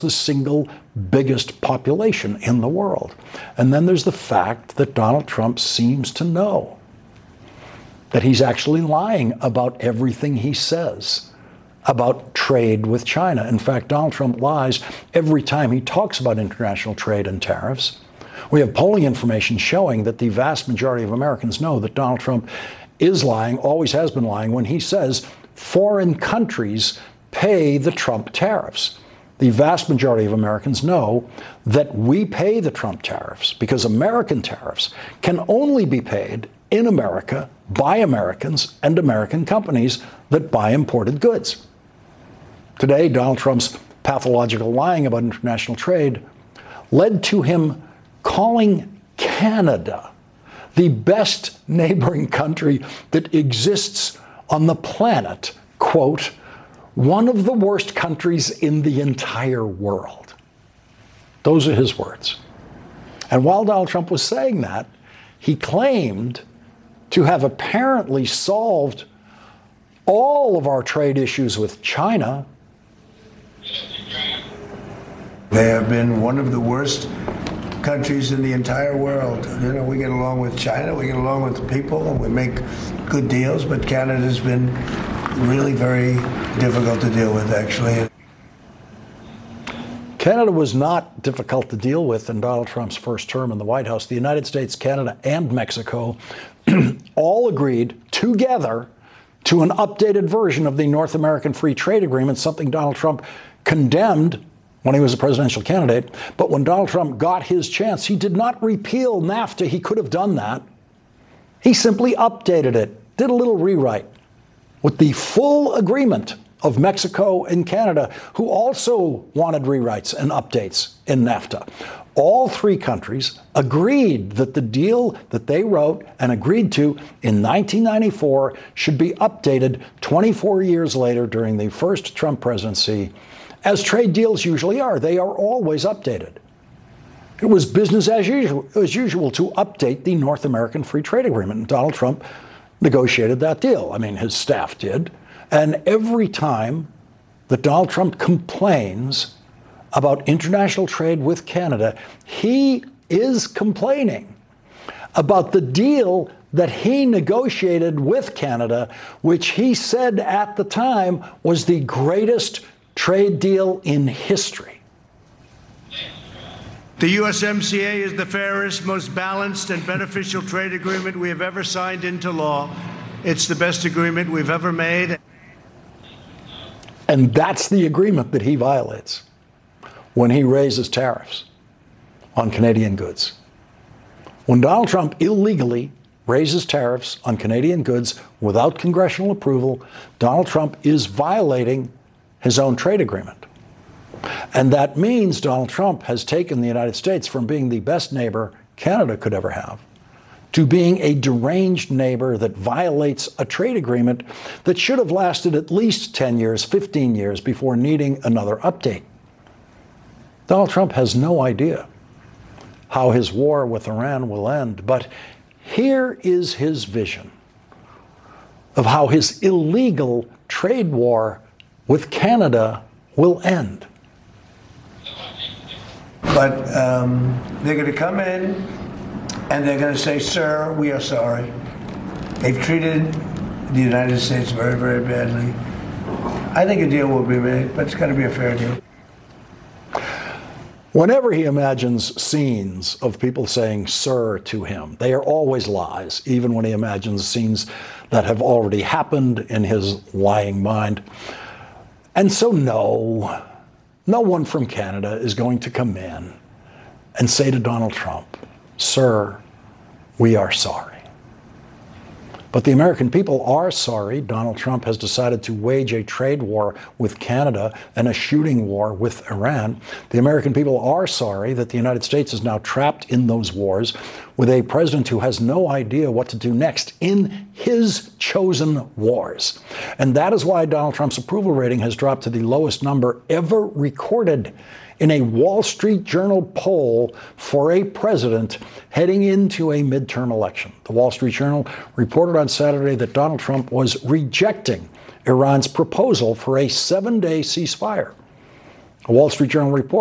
the single biggest population in the world. And then there's the fact that Donald Trump seems to know that he's actually lying about everything he says about trade with China. In fact, Donald Trump lies every time he talks about international trade and tariffs. We have polling information showing that the vast majority of Americans know that Donald Trump is lying, always has been lying, when he says foreign countries pay the Trump tariffs. The vast majority of Americans know that we pay the Trump tariffs because American tariffs can only be paid in America by Americans and American companies that buy imported goods. Today, Donald Trump's pathological lying about international trade led to him calling Canada the best neighboring country that exists on the planet, quote, one of the worst countries in the entire world. Those are his words. And while Donald Trump was saying that, he claimed to have apparently solved all of our trade issues with China. They have been one of the worst countries in the entire world. You know, we get along with China, we get along with the people, and we make good deals, but Canada's been really very difficult to deal with, actually. Canada was not difficult to deal with in Donald Trump's first term in the White House. The United States, Canada, and Mexico all agreed together to an updated version of the North American Free Trade Agreement, something Donald Trump condemned when he was a presidential candidate. But when Donald Trump got his chance, he did not repeal NAFTA. He could have done that. He simply updated it, did a little rewrite with the full agreement of Mexico and Canada, who also wanted rewrites and updates in NAFTA. All three countries agreed that the deal that they wrote and agreed to in 1994 should be updated 24 years later during the first Trump presidency, as trade deals usually are. They are always updated. It was business as usual to update the North American Free Trade Agreement, and Donald Trump negotiated that deal. I mean, his staff did. And every time that Donald Trump complains about international trade with Canada, he is complaining about the deal that he negotiated with Canada, which he said at the time was the greatest trade deal in history. The USMCA is the fairest, most balanced, and beneficial trade agreement we have ever signed into law. It's the best agreement we've ever made. And that's the agreement that he violates when he raises tariffs on Canadian goods. When Donald Trump illegally raises tariffs on Canadian goods without congressional approval, Donald Trump is violating his own trade agreement. And that means Donald Trump has taken the United States from being the best neighbor Canada could ever have to being a deranged neighbor that violates a trade agreement that should have lasted at least 10 years, 15 years before needing another update. Donald Trump has no idea how his war with Iran will end, but here is his vision of how his illegal trade war with Canada will end. But they're going to come in and they're going to say, sir, we are sorry. They've treated the United States very, very badly. I think a deal will be made, but it's got to be a fair deal. Whenever he imagines scenes of people saying sir to him, they are always lies, even when he imagines scenes that have already happened in his lying mind. And so no one from Canada is going to come in and say to Donald Trump, sir, we are sorry. But the American people are sorry. Donald Trump has decided to wage a trade war with Canada and a shooting war with Iran. The American people are sorry that the United States is now trapped in those wars with a president who has no idea what to do next in his chosen wars. And that is why Donald Trump's approval rating has dropped to the lowest number ever recorded in a Wall Street Journal poll for a president heading into a midterm election. The Wall Street Journal reported on Saturday that Donald Trump was rejecting Iran's proposal for a 7-day ceasefire. A Wall Street Journal report.